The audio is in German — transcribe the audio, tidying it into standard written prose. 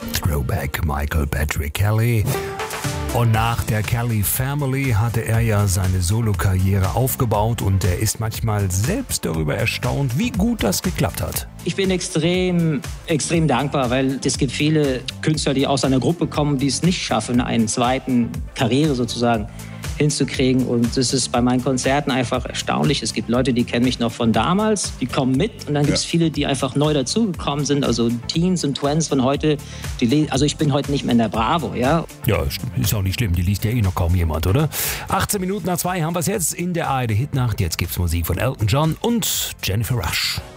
Throwback Michael Patrick Kelly. Und nach der Kelly Family hatte er ja seine Solokarriere aufgebaut und er ist manchmal selbst darüber erstaunt, wie gut das geklappt hat. Ich bin extrem dankbar, weil es gibt viele Künstler, die aus einer Gruppe kommen, die es nicht schaffen, einen zweiten Karriere sozusagen hinzukriegen. Und das ist bei meinen Konzerten einfach erstaunlich. Es gibt Leute, die kennen mich noch von damals, die kommen mit. Und dann gibt es viele, die einfach neu dazugekommen sind, also Teens und Twins von heute. Also ich bin heute nicht mehr in der Bravo, ja. Ja, ist auch nicht schlimm, die liest ja eh noch kaum jemand, oder? 18 Minuten nach 2 haben wir es jetzt in der ARD Hitnacht. Jetzt gibt's Musik von Elton John und Jennifer Rush.